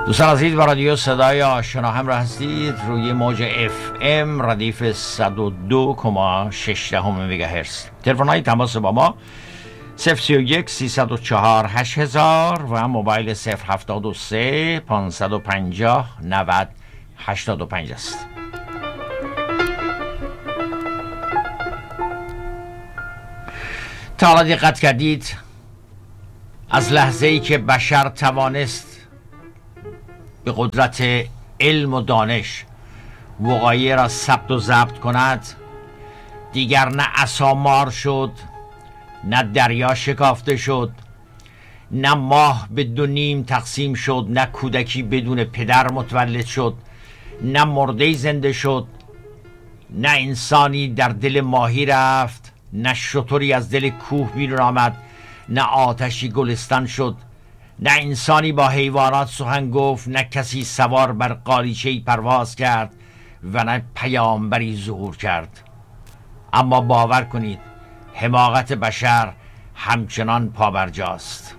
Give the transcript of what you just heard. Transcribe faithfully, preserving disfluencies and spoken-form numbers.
دوستان عزیز، با رادیو صدای آشنا همراه هستید روی موج اف ام ردیف صد و دو و شش مگاهرتز. تلفن های تماس با ما صفر سی و یک سیصد و چهار هشت هزار و موبایل صفر هفتاد و سه پانصد و پنجاه نود هشتاد و پنج است. تا حالا دقت کردید از لحظه ای که بشر توانست به قدرت علم و دانش وقایع را ثبت و ضبط کند، دیگر نه عصا مار شد، نه دریا شکافته شد، نه ماه به دو نیم تقسیم شد، نه کودکی بدون پدر متولد شد، نه مرده زنده شد، نه انسانی در دل ماهی رفت، نه شتری از دل کوه بیرون آمد، نه آتشی گلستان شد، نه انسانی با حیوانات سخن گفت، نه کسی سوار بر قالیچه‌ای پرواز کرد و نه پیامبری ظهور کرد. اما باور کنید حماقت بشر همچنان پابرجاست.